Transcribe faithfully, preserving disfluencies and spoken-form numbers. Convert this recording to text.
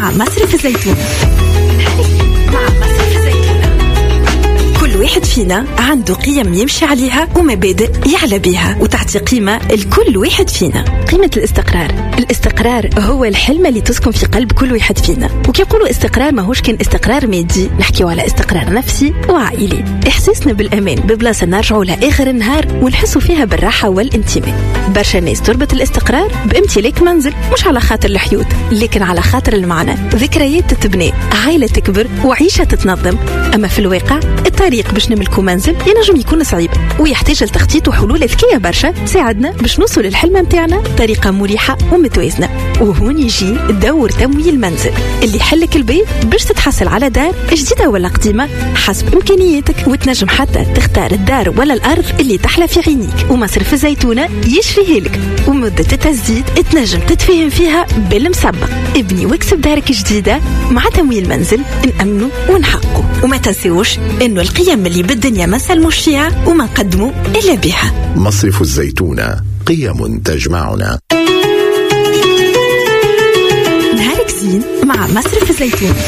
مع مصرف الزيتون. مع مصرف الزيتون كل واحد فينا عنده قيم يمشي عليها ومبادئ يعلى بيها وتعطي قيمة لكل واحد فينا. قيمة الاستقرار. الاستقرار هو الحلم اللي تسكن في قلب كل واحد فينا. وكي يقولوا استقرار ماهوش كان استقرار مادي، نحكيو على استقرار نفسي وعائلي. إحساسنا بالأمان ببلاصة نرجعوا لآخر النهار ونحسوا فيها بالراحة والانتماء. برشا ناس تربط الاستقرار بامتلاك منزل، مش على خاطر الحيوت لكن على خاطر المعنى. ذكريات تتبني، عائلة تكبر وعيشة تتنظم. أما في الواقع الطريق باش نملكوا منزل ينجم يكون صعيب ويحتاج لتخطيط وحلول ذكية برشا تساعدنا باش نوصل للحلم متاعنا بطريقة مريحة ومتوازنة. وهون يجي دور تمويل المنزل اللي يحلك البيت باش تتحصل على دار جديدة ولا قديمة حسب إمكانياتك، وتنجم حتى تختار الدار ولا الأرض اللي تحلى في عينيك. ومصرف الزيتونة يشريه لك، ومدة التسديد تنجم تتفاهم فيها بالمسبق. ابني واكسب دارك جديدة مع تمويل منزل نأمنه ونحقه. وما تنسوش إنه القيم اللي بالدنيا ما نسلموش فيها وما نقدموا إلا بها. مصرف الزيتونة، قيم تجمعنا. نهارك زين مع مصرف الزيتون.